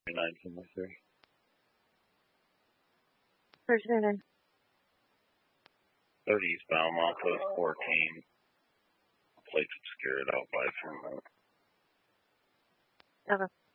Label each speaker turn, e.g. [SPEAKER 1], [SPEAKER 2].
[SPEAKER 1] 973.
[SPEAKER 2] Person in
[SPEAKER 1] 30 eastbound, milepost 14. Plates obscured out by 3 minutes.
[SPEAKER 2] Okay.